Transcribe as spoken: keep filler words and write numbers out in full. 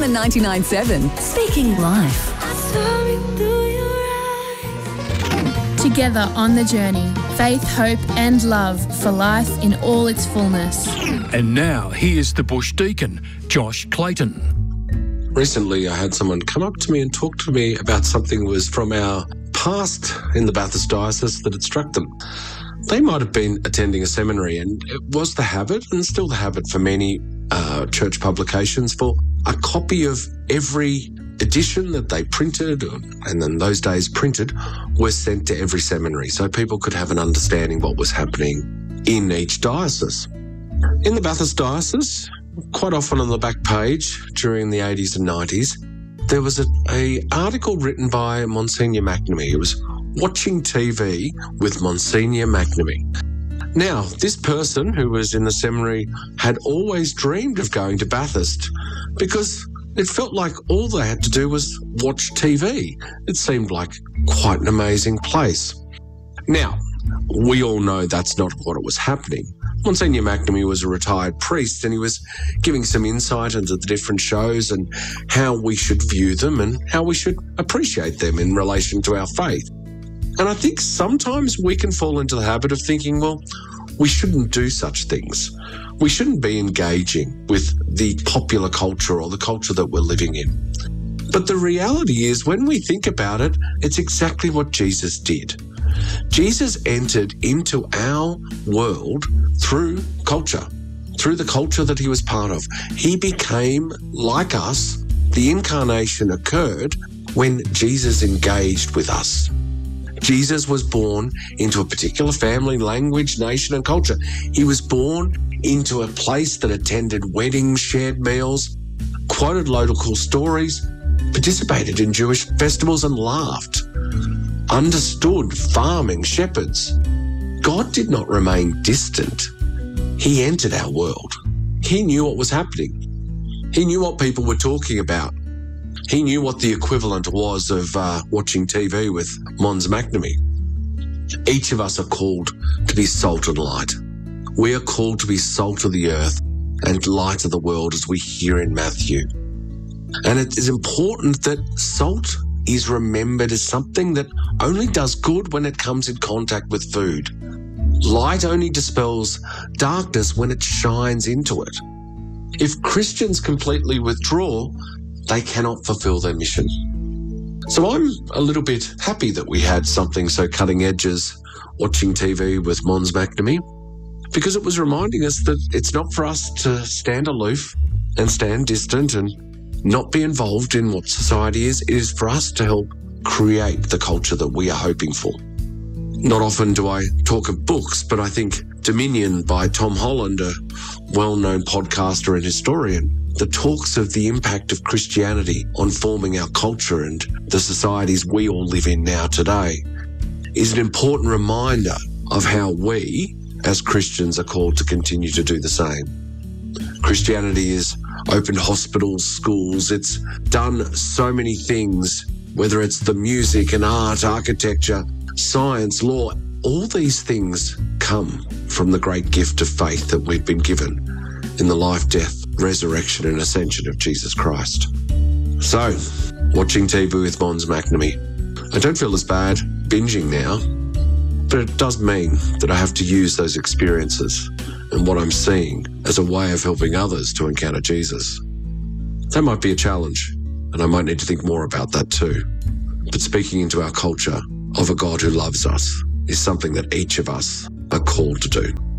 the ninety-nine seven, speaking life. Together on the journey, faith, hope and love for life in all its fullness. And now here's the Bush Deacon, Josh Clayton. Recently I had someone come up to me and talk to me about something that was from our past in the Bathurst Diocese that had struck them. They might have been attending a seminary, and it was the habit, and still the habit for many uh, church publications, for a copy of every edition that they printed, and in those days printed, was sent to every seminary so people could have an understanding what was happening in each diocese. In the Bathurst Diocese, quite often on the back page during the eighties and nineties, there was a, a article written by Monsignor McNamee. It was Watching T V with Monsignor McNamee. Now, this person who was in the seminary had always dreamed of going to Bathurst because it felt like all they had to do was watch T V. It seemed like quite an amazing place. Now, we all know that's not what was happening. Monsignor McNamee was a retired priest, and he was giving some insight into the different shows and how we should view them and how we should appreciate them in relation to our faith. And I think sometimes we can fall into the habit of thinking, well, we shouldn't do such things. We shouldn't be engaging with the popular culture or the culture that we're living in. But the reality is, when we think about it, it's exactly what Jesus did. Jesus entered into our world through culture, through the culture that he was part of. He became like us. The incarnation occurred when Jesus engaged with us. Jesus was born into a particular family, language, nation and culture. He was born into a place that attended weddings, shared meals, quoted local stories, participated in Jewish festivals and laughed, understood farming, shepherds. God did not remain distant. He entered our world. He knew what was happening. He knew what people were talking about. He knew what the equivalent was of uh, watching T V with Mons McNamee. Each of us are called to be salt and light. We are called to be salt of the earth and light of the world, as we hear in Matthew. And it is important that salt is remembered as something that only does good when it comes in contact with food. Light only dispels darkness when it shines into it. If Christians completely withdraw, they cannot fulfill their mission. So I'm a little bit happy that we had something so cutting edge as watching T V with Mons McNamee, because it was reminding us that it's not for us to stand aloof and stand distant and not be involved in what society is. It is for us to help create the culture that we are hoping for. Not often do I talk of books, but I think Dominion by Tom Holland, a well-known podcaster and historian, that talks of the impact of Christianity on forming our culture and the societies we all live in now today, is an important reminder of how we, as Christians, are called to continue to do the same. Christianity has opened hospitals, schools, it's done so many things, whether it's the music and art, architecture, science, law. All these things come from the great gift of faith that we've been given in the life, death, resurrection and ascension of Jesus Christ. So, watching T V with Mons McNamee. I don't feel as bad binging now, but it does mean that I have to use those experiences and what I'm seeing as a way of helping others to encounter Jesus. That might be a challenge, and I might need to think more about that too. But speaking into our culture of a God who loves us is something that each of us are called to do.